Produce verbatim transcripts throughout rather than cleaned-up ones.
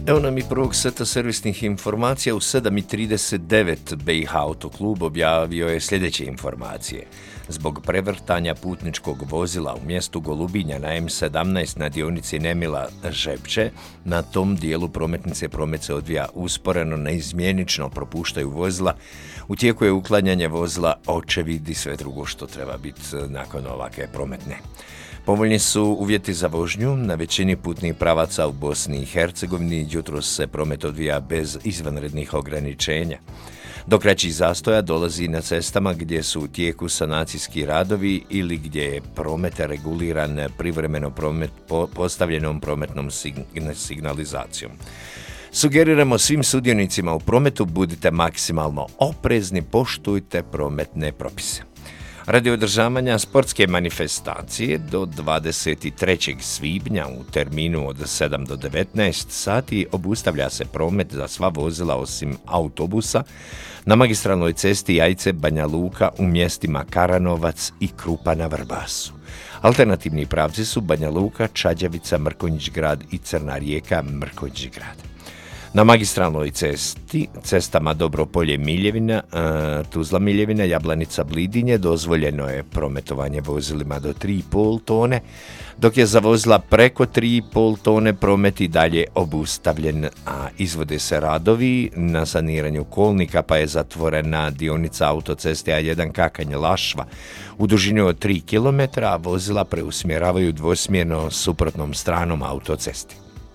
Evo nam i prvog seta servisnih informacija. U sedam i trideset devet B i H Autoklub objavio je sljedeće informacije. Zbog prevrtanja putničkog vozila u mjestu Golubinja na M sedamnaest na dionici Nemila-Žepče, na tom dijelu prometnice promet se odvija usporeno, neizmjenično propuštaju vozila. U tijeku je uklanjanje vozila, očevidi, sve drugo što treba biti nakon ovakve prometne. Povoljni su uvjeti za vožnju na većini putnih pravaca u Bosni i Hercegovini. Jutros se promet odvija bez izvanrednih ograničenja. Do kraćih zastoja dolazi na cestama gdje su u tijeku sanacijski radovi ili gdje je promet reguliran privremeno promet po postavljenom prometnom signalizacijom. Sugeriramo svim sudionicima u prometu, budite maksimalno oprezni, poštujte prometne propise. Radi održavanja sportske manifestacije do dvadeset trećeg svibnja u terminu od sedam do devetnaest sati obustavlja se promet za sva vozila osim autobusa na magistralnoj cesti Jajce-Banja Luka u mjestima Karanovac i Krupa na Vrbasu. Alternativni pravci su Banja Luka, Čađavica, Mrkonjić Grad i Crna Rijeka, Mrkonjić Grad. Na magistralnoj cesti, cestama Dobropolje-Miljevina, Tuzla-Miljevina, Jablanica-Blidinje dozvoljeno je prometovanje vozilima do tri i pol tone, dok je za vozila preko tri i pol tone promet i dalje obustavljen, a izvode se radovi na saniranju kolnika, pa je zatvorena dionica autoceste A jedan Kakanje-Lašva u dužini od tri kilometra, a vozila preusmjeravaju dvosmjerno suprotnom stranom autocesti.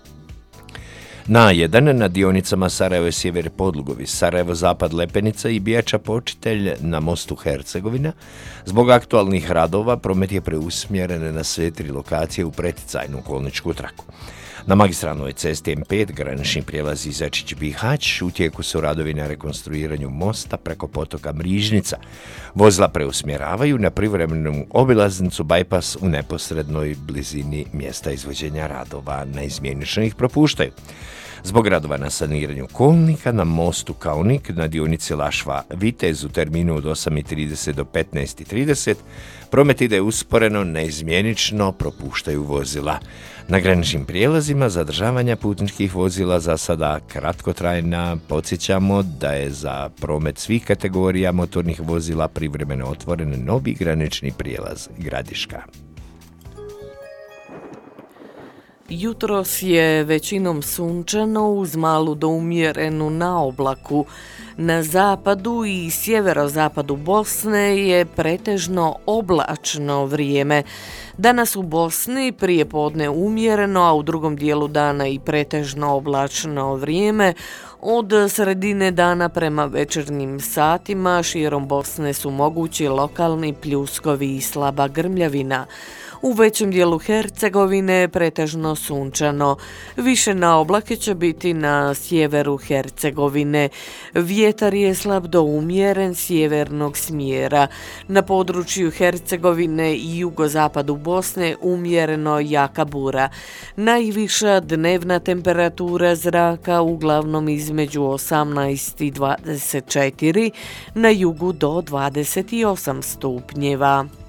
Na A jedan na dionicama Sarajevo-Sjever Podlugovi, Sarajevo-Zapad Lepenica i Bijača Počitelj na mostu Hercegovina. Zbog aktualnih radova promet je preusmjeren na sve tri lokacije u preticajnu kolničku traku. Na magistralnoj cesti M pet granični prijelaz Izačić-Bihać u tijeku su radovi na rekonstruiranju mosta preko potoka Mrižnica. Vozila preusmjeravaju na privremenu obilaznicu Bajpas u neposrednoj blizini mjesta izvođenja radova, neizmjenično ih propuštaju. Zbog radova na saniranju kolnika na mostu Kaunik na dionici Lašva-Vitez u terminu od osam i trideset do petnaest i trideset promet ide usporeno, neizmjenično propuštaju vozila. Na graničnim prijelazima zadržavanja putničkih vozila za sada kratkotrajna. Podsjećamo da je za promet svih kategorija motornih vozila privremeno otvoren novi granični prijelaz Gradiška. Jutros je većinom sunčano uz malu do umjerenu naoblaku. Na zapadu i sjeverozapadu Bosne je pretežno oblačno vrijeme. Danas u Bosni prije podne umjereno, a u drugom dijelu dana i pretežno oblačno vrijeme. Od sredine dana prema večernjim satima širom Bosne su mogući lokalni pljuskovi i slaba grmljavina. U većem dijelu Hercegovine pretežno sunčano. Više na oblake će biti na sjeveru Hercegovine. Vjetar je slab do umjeren sjevernog smjera. Na području Hercegovine i jugozapadu Bosne umjereno jaka bura. Najviša dnevna temperatura zraka uglavnom između osamnaest i dvadeset četiri, na jugu do dvadeset osam stupnjeva.